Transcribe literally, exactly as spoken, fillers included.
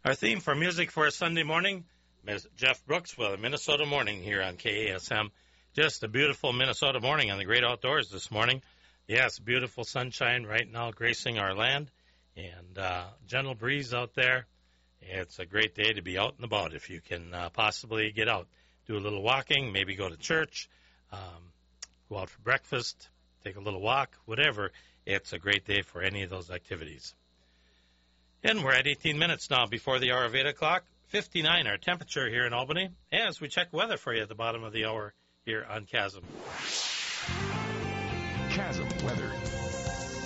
Our theme for Music for a Sunday Morning, Miz Jeff Brooks with a Minnesota Morning here on K A S M. Just a beautiful Minnesota morning on the great outdoors this morning. Yes, beautiful sunshine right now gracing our land, and uh, gentle breeze out there. It's a great day to be out and about if you can uh, possibly get out. Do a little walking, maybe go to church, um, go out for breakfast, take a little walk, whatever. It's a great day for any of those activities. And we're at eighteen minutes now before the hour of eight o'clock. fifty-nine our temperature here in Albany as we check weather for you at the bottom of the hour here on Chasm. Chasm weather.